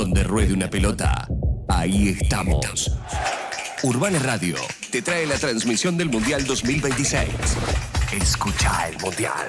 Donde ruede una pelota, ahí estamos. Urbana Radio te trae la transmisión del Mundial 2026. Escucha el Mundial.